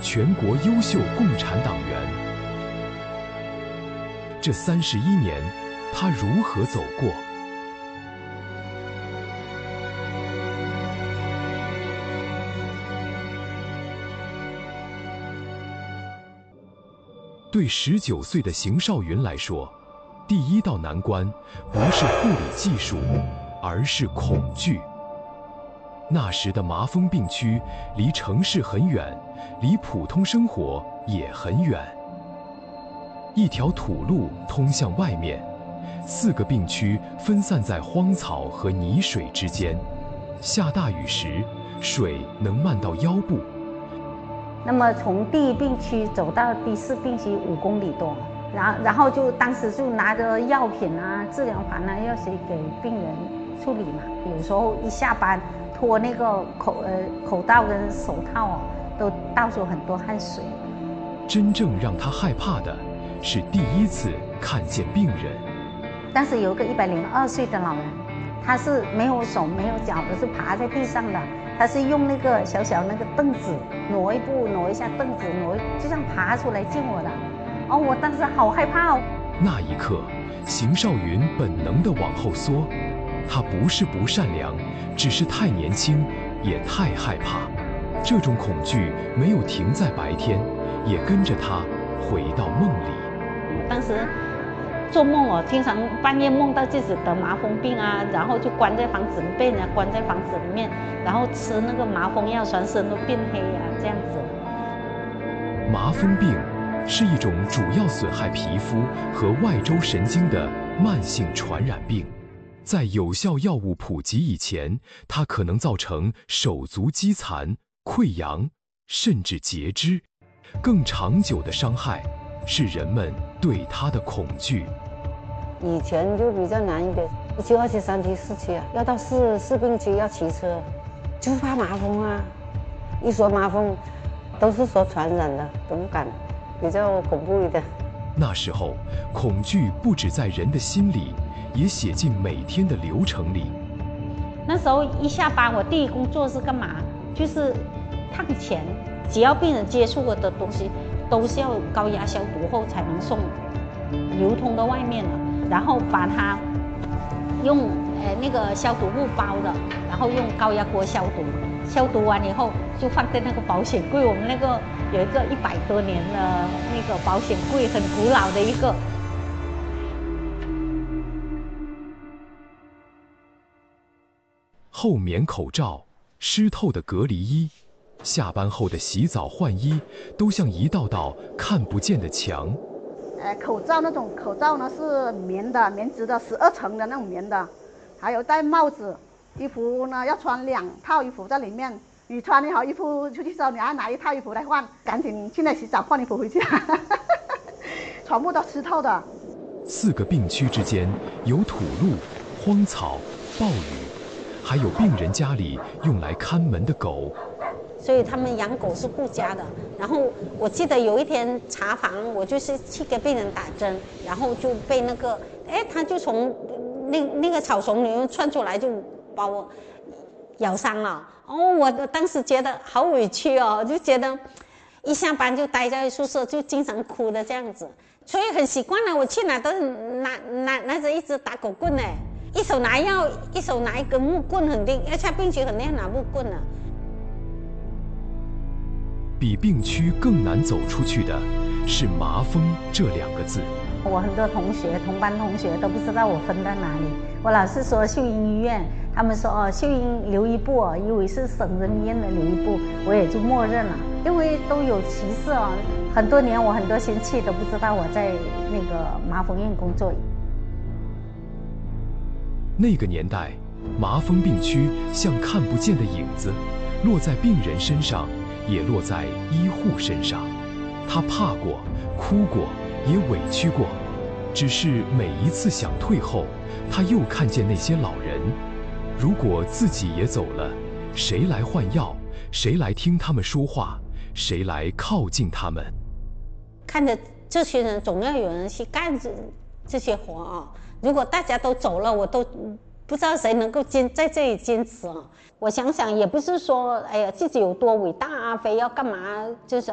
全国优秀共产党员。这31年，他如何走过？对19岁的邢少云来说，第一道难关不是护理技术，而是恐惧。那时的麻风病区离城市很远，离普通生活也很远。一条土路通向外面，4个病区分散在荒草和泥水之间。下大雨时，水能漫到腰部。 那么从第1病区走到第4病区5公里多，然后就当时就拿着药品啊、治疗盘啊，要去给病人处理嘛。有时候一下班脱那个口罩跟手套啊，都倒出很多汗水。 真正让他害怕的是第一次看见病人。 当时有一个102岁的老人，他是没有手没有脚的，是爬在地上的。他是用那个小小那个凳子挪一步挪一下凳子就这样爬出来见我的。哦，我当时好害怕哦。 那一刻，邢少云本能地往后缩。他不是不善良，只是太年轻，也太害怕。这种恐惧没有停在白天，也跟着他回到梦里。 当时做梦哦，经常半夜梦到自己得麻风病啊，然后就关在房子里，被人家关在房子里面，然后吃那个麻风药，全身都变黑啊，这样子。 麻风病是一种主要损害皮肤和外周神经的慢性传染病，在有效药物普及以前，它可能造成手足肌残、溃疡，甚至截肢。更长久的伤害是人们对它的恐惧。 以前就比较难一点，1期、2期、3期、4期啊，要到四病区要骑车，就是怕麻风啊。一说麻风，都是说传染的，都不敢，比较恐怖一点。 那时候，恐惧不止在人的心里，也写进每天的流程里。 那时候一下班，我第一工作是干嘛？就是烫钱，只要病人接触过的东西，都是要高压消毒后才能送流通到外面的。然后把它用那个消毒布包的，然后用高压锅消毒，消毒完以后就放在那个保险柜。我们那个有一个100多年的那个保险柜，很古老的一个。 厚棉口罩、湿透的隔离衣、下班后的洗澡换衣，都像一道道看不见的墙。 口罩那种口罩呢是棉的，棉质的，12层的那种棉的，还有戴帽子，衣服呢要穿2套衣服在里面。你穿好衣服出去时候，你要拿1套衣服来换，赶紧进来洗澡换衣服回去，全部都湿透的。 4个病区之间有土路、荒草、暴雨，还有病人家里用来看门的狗。 所以他们养狗是顾家的。然后我记得有一天查房，我就是去给病人打针，然后就被那个，他就从那个草丛里面窜出来，就把我咬伤了。哦，我当时觉得好委屈哦，就觉得一下班就待在宿舍，就经常哭的这样子。所以很习惯了，我去哪都是拿着一支打狗棍呢，一手拿药，一手拿一根木棍，肯定要下病区肯定要拿木棍了。 比病区更难走出去的是麻风这2个字。 我很多同班同学都不知道我分在哪里。我老是说秀英医院，他们说哦秀英留一步哦，以为是省人医院的留一步，我也就默认了，因为都有歧视哦。很多年我很多亲戚都不知道我在那个麻风院工作。 那个年代，麻风病区像看不见的影子，落在病人身上，也落在医护身上。他怕过，哭过，也委屈过，只是每一次想退后，他又看见那些老人。如果自己也走了，谁来换药？谁来听他们说话？谁来靠近他们？ 看着这群人，总要有人去干这些活啊！如果大家都走了，我都不知道谁能够在这里坚持啊！我想想，也不是说哎呀自己有多伟大啊，非要干嘛就是。